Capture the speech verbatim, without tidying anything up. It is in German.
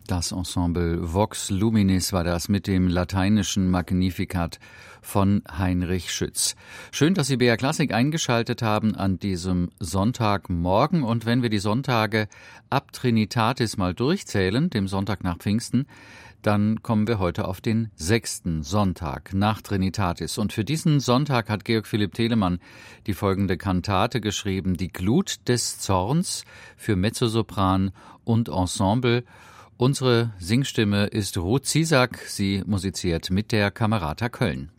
Das Ensemble Vox Luminis war das mit dem lateinischen Magnificat von Heinrich Schütz. Schön, dass Sie B R Klassik eingeschaltet haben an diesem Sonntagmorgen. Und wenn wir die Sonntage ab Trinitatis mal durchzählen, dem Sonntag nach Pfingsten, dann kommen wir heute auf den sechsten Sonntag nach Trinitatis. Und für diesen Sonntag hat Georg Philipp Telemann die folgende Kantate geschrieben: Die Glut des Zorns für Mezzosopran und Ensemble. Unsere Singstimme ist Ruth Ziesack. Sie musiziert mit der Camerata Köln.